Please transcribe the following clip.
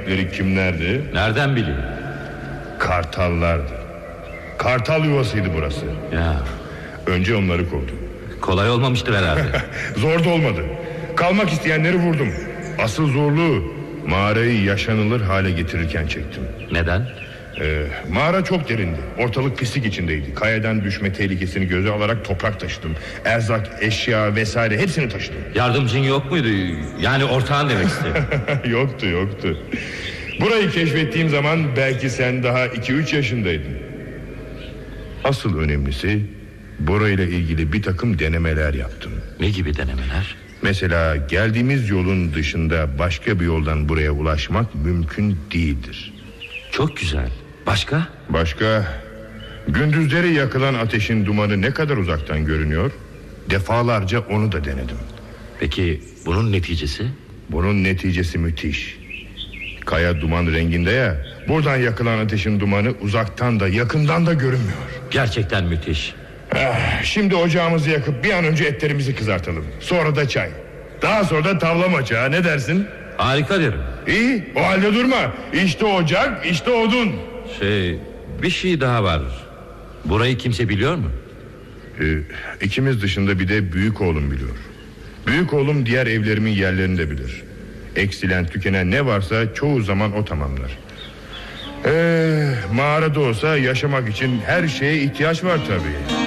sahipleri kimlerdi? Nereden bileyim? Kartallardı. Kartal yuvasıydı burası. Ya. Önce onları kovdum. Kolay olmamıştır herhalde. Zor da olmadı. Kalmak isteyenleri vurdum. Asıl zorluğu mağarayı yaşanılır hale getirirken çektim. Neden? Mağara çok derindi. Ortalık pislik içindeydi. Kayadan düşme tehlikesini göze alarak toprak taşıdım. Erzak, eşya vesaire hepsini taşıdım. Yardımcın yok muydu? Yani ortağın demek istedim. Yoktu. Burayı keşfettiğim zaman belki sen daha 2-3 yaşındaydın. Asıl önemlisi, burayla ilgili bir takım denemeler yaptım. Ne gibi denemeler? Mesela geldiğimiz yolun dışında başka bir yoldan buraya ulaşmak mümkün değildir. Çok güzel. Başka? Başka, gündüzleri yakılan ateşin dumanı ne kadar uzaktan görünüyor? Defalarca onu da denedim. Peki bunun neticesi? Bunun neticesi müthiş. Kaya duman renginde ya. Buradan yakılan ateşin dumanı uzaktan da yakından da görünmüyor. Gerçekten müthiş. Şimdi ocağımızı yakıp bir an önce etlerimizi kızartalım. Sonra da çay. Daha sonra da tavla maçı, ne dersin? Harika derim. İyi, o halde durma. İşte ocak, işte odun. Bir şey daha var. Burayı kimse biliyor mu? İkimiz dışında bir de büyük oğlum biliyor. Büyük oğlum diğer evlerimin yerlerini de bilir. Eksilen tükenen ne varsa çoğu zaman o tamamlar. Mağarada olsa yaşamak için her şeye ihtiyaç var tabii.